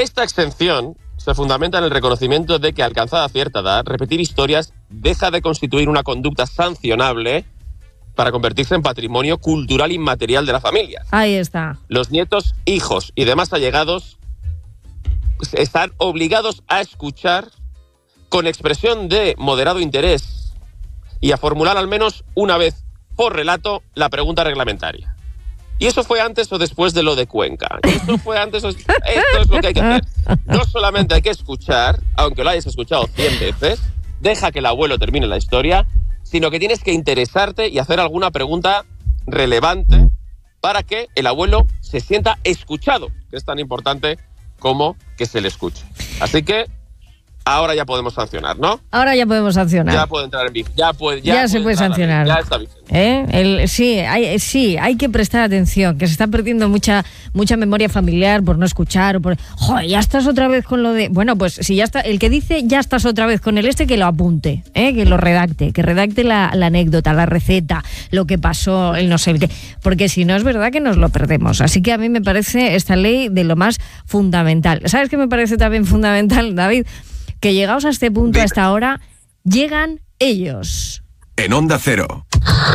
Esta exención se fundamenta en el reconocimiento de que, alcanzada cierta edad, repetir historias deja de constituir una conducta sancionable para convertirse en patrimonio cultural inmaterial de la familia. Ahí está. Los nietos, hijos y demás allegados están obligados a escuchar con expresión de moderado interés y a formular al menos una vez por relato la pregunta reglamentaria. ¿Y eso fue antes o después de lo de Cuenca? ¿Esto fue antes o esto es lo que hay que hacer? No solamente hay que escuchar, aunque lo hayas escuchado 100 veces, deja que el abuelo termine la historia, sino que tienes que interesarte y hacer alguna pregunta relevante para que el abuelo se sienta escuchado, que es tan importante como que se le escuche. Así que ahora ya podemos sancionar, ¿no? Ahora ya podemos sancionar. Ya puede entrar en vigor. Ya se puede sancionar. Ya está vigente. Sí, hay que prestar atención, que se está perdiendo mucha memoria familiar por no escuchar. Joder, ya estás otra vez con lo de... Bueno, pues si ya está, el que dice ya estás otra vez con el que lo apunte, que lo redacte, la anécdota, la receta, lo que pasó, el no sé qué. Porque si no es verdad que nos lo perdemos. Así que a mí me parece esta ley de lo más fundamental. ¿Sabes qué me parece también fundamental, David? Que llegados a este punto, a esta hora, llegan ellos. En Onda Cero.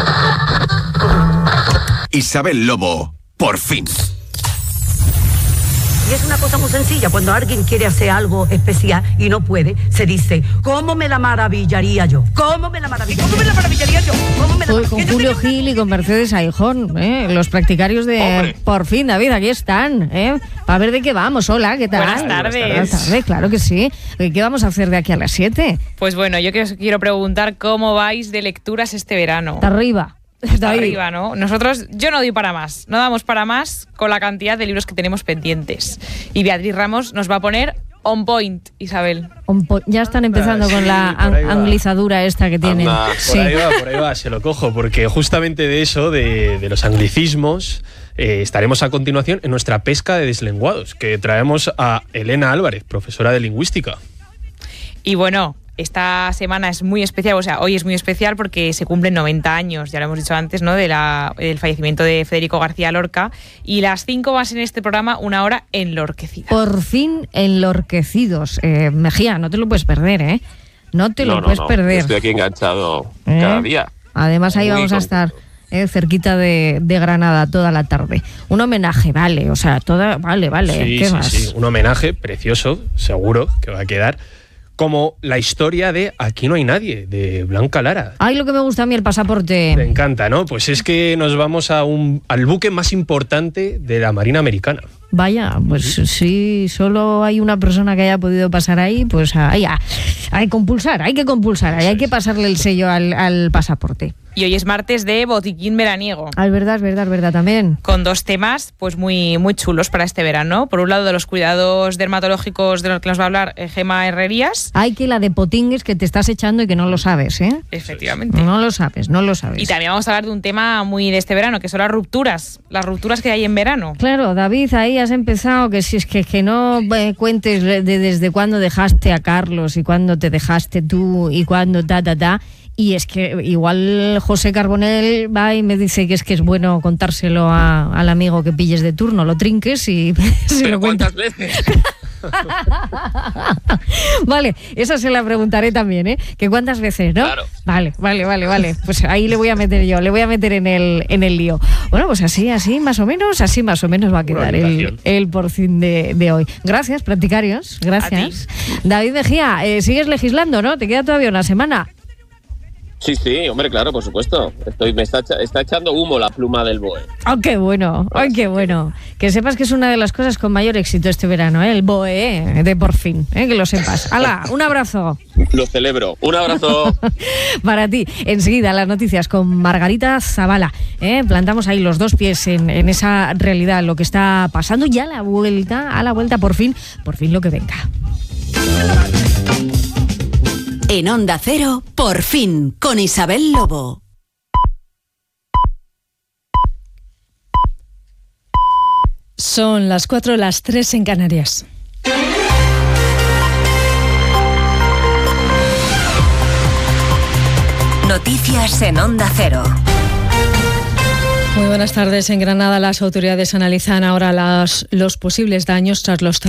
Isabel Lobo, por fin. Y es una cosa muy sencilla, cuando alguien quiere hacer algo especial y no puede, se dice, ¿cómo me la maravillaría yo? ¿Cómo me la maravillaría yo? Con Julio Gil y con Mercedes Aijón, los practicarios de... ¡Hombre! Por fin, David, aquí están, a ver de qué vamos. Hola, ¿qué tal? Buenas tardes. Buenas tardes, claro que sí. ¿Qué vamos a hacer de aquí a las 7? Pues bueno, yo quiero preguntar cómo vais de lecturas este verano. Está arriba. Está arriba, ¿no? Nosotros, yo no doy para más, no damos para más con la cantidad de libros que tenemos pendientes. Y Beatriz Ramos nos va a poner on point, Isabel. Ya están empezando con la anglizadura esta que tienen. Por ahí va, se lo cojo, porque justamente de eso, de los anglicismos, estaremos a continuación en nuestra pesca de deslenguados, que traemos a Elena Álvarez, profesora de lingüística. Y bueno, esta semana es muy especial, o sea, hoy es muy especial porque se cumplen 90 años, ya lo hemos dicho antes, ¿no?, del fallecimiento de Federico García Lorca, y las 5 van a ser en este programa una hora enlorquecida. Por fin enlorquecidos. Mejía, no te lo puedes perder, ¿eh? No te lo puedes perder. Estoy aquí enganchado cada día. Además ahí vamos a estar cerquita de Granada toda la tarde. Un homenaje, vale, o sea, vale. ¿Qué más? Sí, un homenaje precioso, seguro que va a quedar. Como la historia de Aquí no hay nadie, de Blanca Lara. Ay, lo que me gusta a mí, el pasaporte. Me encanta, ¿no? Pues es que nos vamos al buque más importante de la Marina Americana. Vaya, pues sí, solo hay una persona que haya podido pasar ahí, pues hay que compulsar, hay que pasarle el sello al pasaporte. Y hoy es martes de botiquín veraniego. Ah, es verdad también. Con 2 temas pues muy, muy chulos para este verano. Por un lado, de los cuidados dermatológicos de los que nos va a hablar Gemma Herrerías. Hay que la de potingues que te estás echando y que no lo sabes, ¿eh? Efectivamente. No lo sabes. Y también vamos a hablar de un tema muy de este verano, que son las rupturas que hay en verano. Claro, David, ahí has empezado, que si es que no cuentes desde cuándo dejaste a Carlos y cuándo te dejaste tú y cuándo Y es que igual José Carbonell va y me dice que es bueno contárselo al amigo que pilles de turno, lo trinques y se lo cuentas. ¿Cuántas veces? Vale, esa se la preguntaré también, ¿eh? Que cuántas veces, ¿no? Claro. Vale. Pues ahí le voy a meter en el lío. Bueno, pues así más o menos va a quedar el por fin de hoy. Gracias, practicarios. Gracias. David Mejía, sigues legislando, ¿no? Te queda todavía una semana. Sí, hombre, claro, por supuesto. Me está echando humo la pluma del BOE. ¡Oh, qué bueno! ¡Qué bueno! Que sepas que es una de las cosas con mayor éxito este verano, ¿eh? El BOE de por fin, que lo sepas. ¡Hala! ¡Un abrazo! Lo celebro. ¡Un abrazo! Para ti. Enseguida las noticias con Margarita Zavala. Plantamos ahí los 2 pies en esa realidad, lo que está pasando, y a la vuelta, por fin lo que venga. En Onda Cero, por fin, con Isabel Lobo. Son las 4, las 3 en Canarias. Noticias en Onda Cero. Muy buenas tardes. En Granada las autoridades analizan ahora los posibles daños tras los